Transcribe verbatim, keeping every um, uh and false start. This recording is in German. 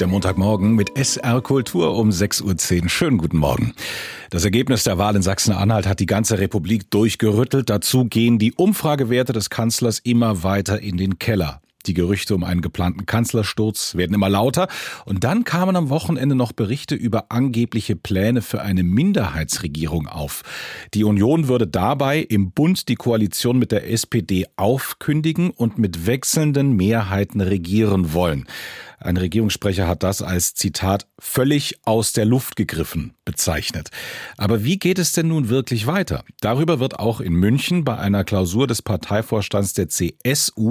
der Montagmorgen mit S R Kultur um sechs Uhr zehn. Schönen guten Morgen. Das Ergebnis der Wahl in Sachsen-Anhalt hat die ganze Republik durchgerüttelt. Dazu gehen die Umfragewerte des Kanzlers immer weiter in den Keller. Die Gerüchte um einen geplanten Kanzlersturz werden immer lauter. Und dann kamen am Wochenende noch Berichte über angebliche Pläne für eine Minderheitsregierung auf. Die Union würde dabei im Bund die Koalition mit der S P D aufkündigen und mit wechselnden Mehrheiten regieren wollen. Ein Regierungssprecher hat das als, Zitat, völlig aus der Luft gegriffen bezeichnet. Aber wie geht es denn nun wirklich weiter? Darüber wird auch in München bei einer Klausur des Parteivorstands der C S U